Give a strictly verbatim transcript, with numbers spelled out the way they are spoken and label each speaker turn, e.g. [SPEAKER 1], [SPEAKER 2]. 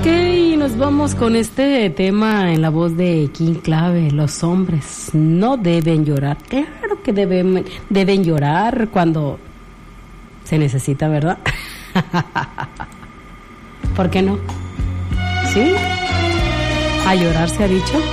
[SPEAKER 1] Ok, nos vamos con este tema en la voz de King Clave. Los hombres no deben llorar. Claro que deben, deben llorar cuando se necesita, ¿verdad? ¿Por qué no? ¿Sí? A llorar se ha dicho.